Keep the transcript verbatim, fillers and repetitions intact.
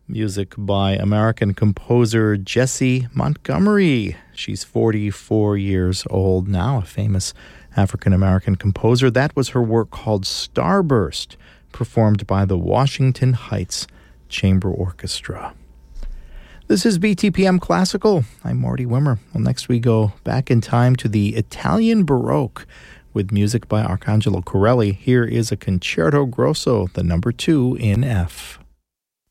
Music by American composer Jessie Montgomery. She's forty-four years old now, a famous African-American composer. That was her work called Starburst, performed by the Washington Heights Chamber Orchestra. This is B T P M Classical. I'm Marty Wimmer. Well, next we go back in time to the Italian Baroque with music by Arcangelo Corelli. Here is a Concerto Grosso, the number two in F.